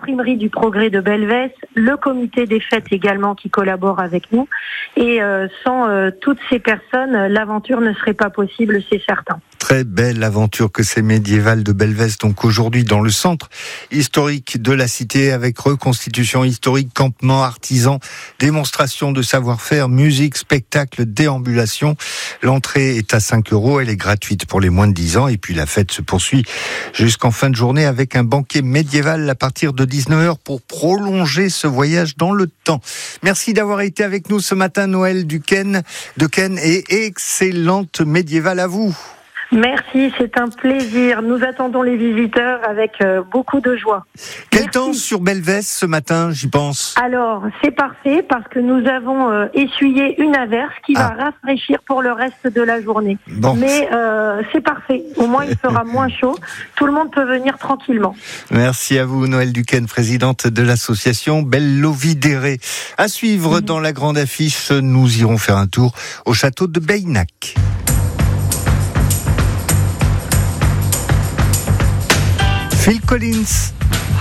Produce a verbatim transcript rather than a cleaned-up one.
l'imprimerie du Progrès de Belvès, le comité des fêtes également qui collabore avec nous. Et euh, sans euh, toutes ces personnes, l'aventure ne serait pas possible, c'est certain. Très belle aventure que c'est médiéval de Belvès, donc aujourd'hui dans le centre historique de la cité, avec reconstitution historique, campement, artisans, démonstration de savoir-faire, musique, spectacle, déambulation. L'entrée est à cinq euros, elle est gratuite pour les moins de dix ans, et puis la fête se poursuit jusqu'en fin de journée avec un banquet médiéval à partir de dix-neuf heures pour prolonger ce voyage dans le temps. Merci d'avoir été avec nous ce matin, Noël Duquesne, Dequesne, et excellente médiévale à vous. Merci, c'est un plaisir. Nous attendons les visiteurs avec euh, beaucoup de joie. Quel Merci. temps sur Belvès ce matin, j'y pense? Alors, c'est parfait parce que nous avons euh, essuyé une averse qui Ah. va rafraîchir pour le reste de la journée. Bon. Mais euh, c'est parfait. Au moins, il fera moins chaud. Tout le monde peut venir tranquillement. Merci à vous, Noël Duquesne, présidente de l'association Bellovidere. À suivre mmh. dans la grande affiche, nous irons faire un tour au château de Beynac. Phil Collins.